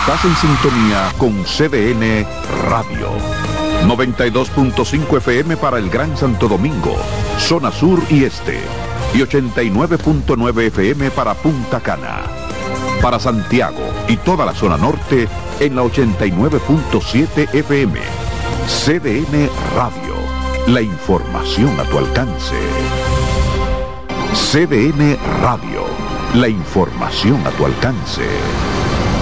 Estás en sintonía con CDN Radio. 92.5 FM para el Gran Santo Domingo, zona sur y este. Y 89.9 FM para Punta Cana. Para Santiago y toda la zona norte en la 89.7 FM. CDN Radio. La información a tu alcance. CDN Radio. La información a tu alcance.